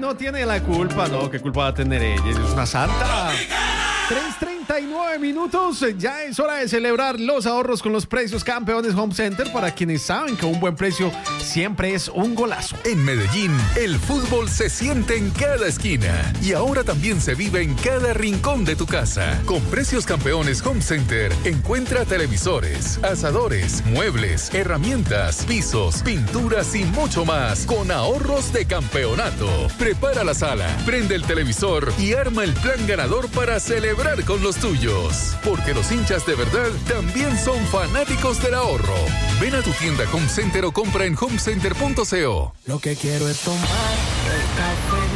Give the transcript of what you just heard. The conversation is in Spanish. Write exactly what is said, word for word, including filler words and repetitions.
no tiene la culpa, no, ¿qué culpa va a tener ella? Ella es una santa. tres treinta y nueve minutos, ya es hora de celebrar los ahorros con los precios campeones Home Center para quienes saben que un buen precio siempre es un golazo. En Medellín, el fútbol se siente en cada esquina y ahora también se vive en cada rincón de tu casa. Con precios campeones Home Center, encuentra televisores, asadores, muebles, herramientas, pisos, pinturas y mucho más con ahorros de campeonato. Prepara la sala, prende el televisor y arma el plan ganador para celebrar con los tuyos. Porque los hinchas de verdad también son fanáticos del ahorro. Ven a tu tienda Home Center o compra en homecenter punto co. Lo que quiero es tomar el café